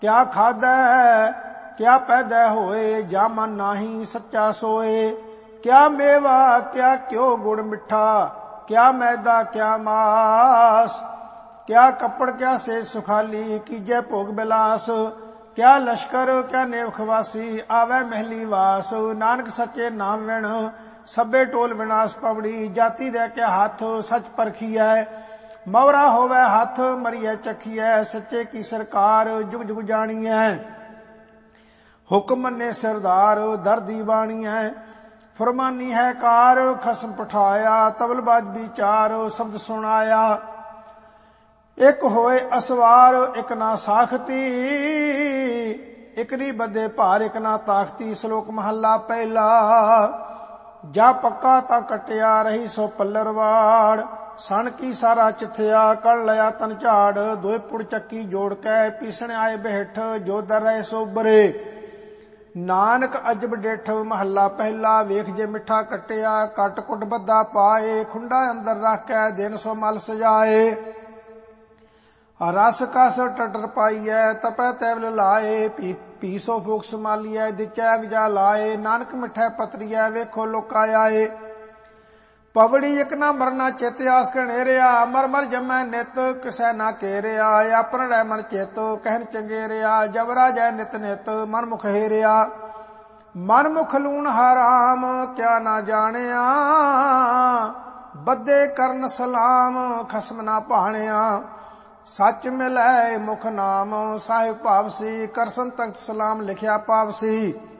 क्या खादै क्या पैदा होए, जा मन नाही सच्चा सोए। क्या मेवा क्या क्यों गुड़ मिठा, क्या मैदा क्या मास। क्या कपड़ क्या से सुखाली, कीजै भोग बिलास। क्या लश्कर क्या नेव खवासी, आवे महली वास। नानक सच्चे नाम विण सभे टोल विनाश पवड़ी। जाति रह के हाथ सच परखियै, मवरा होवे हाथ मरियै चखियै। सच्चे की सरकार जुग जुग जानियै, हुक्म मन्ने सरदार दर्दी बाणियै। फरमानी है कार खसम पठाया, तबलबाज विचार शब्द सुनाया। एक होए असवार एक ना साखती, एक नी बदे भार एक ना ताकती। श्लोक महला पहला। जा पक्का ता कटिया, रही सो पल्लरवाड़। सन की सारा चिथया, कर लिया तन झाड़। दोए पुड़ चक्की जोड़ के, पीसने आए बेठ। जो दर रहे सो बरे, नानक अजब डेठ। महला पहला। वेख जे मिठा कटिया, कट कुट बद्दा पाए। खुंडा अंदर रख के, दिन सो मल सजाए। रस कस टटर पाइयै, तपै तैवल लाए। पीसो फूक संभालियै, दिचै अगजा लाए। नानक मिठै पतरियै, वेखो लोका आए। पवड़ी एक ना मरना चित आस घनेरिया। मर मर जमै नित किसै ना केरिया। आपन रह मन चित कहन चंगेरिया। जबरा जय नित नित मन मुख हेरिया। मन मुख लूण हराम क्या ना जानिया। बदे करन सलाम खसम ना भाणिया। सच मिलै मुख नाम साहिब भावसी। करसन तख्त सलाम लिखिया पावसी।